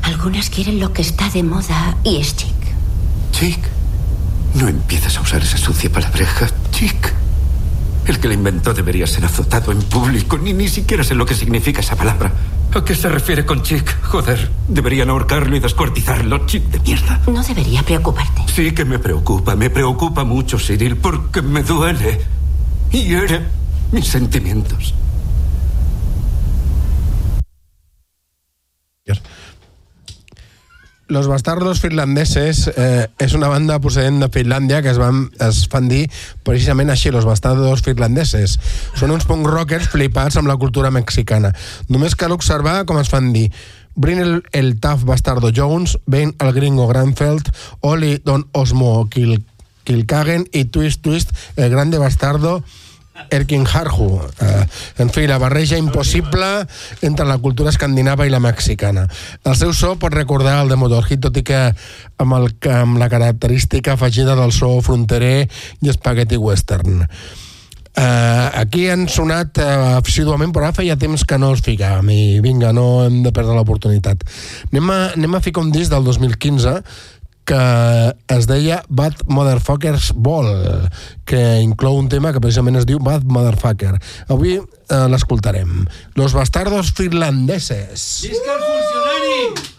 Algunas quieren lo que está de moda y es chic. ¿Chic? No empieces a usar esa sucia palabreja, chic. El que la inventó debería ser azotado en público. Ni siquiera sé lo que significa esa palabra. ¿A qué se refiere con chic? Joder, deberían ahorcarlo y descuartizarlo, chic de mierda. No debería preocuparte. Sí que me preocupa mucho, Cyril, porque me duele. Hiere mis sentimientos. Los Bastardos Finlandeses és una banda procedent de Finlàndia que es fan dir precisament així, Los Bastardos Finlandeses. Són uns punk rockers flipats amb la cultura mexicana. Només cal observar com es fan dir. Bryn el Tough Bastardo Jones, Ben el Gringo Granfeld, Oli Don Osmo Kilkagen i Twist el Grande Bastardo Erkin Harju. En fi, la barreja impossible entre la cultura escandinava i la mexicana. El seu so pot recordar el de Motorhead, tot i que amb la característica afegida del so fronterer i spaghetti western. Aquí han sonat assiduament, però ara feia temps que no els ficàvem i vinga, no hem de perdre l'oportunitat. Anem a ficar un disc del 2015 que es deia Bad Motherfuckers Ball, que inclou un tema que precisament es diu Bad Motherfucker. Avui l'escoltarem. Los Bastardos Finlandeses. Visca el funcionari!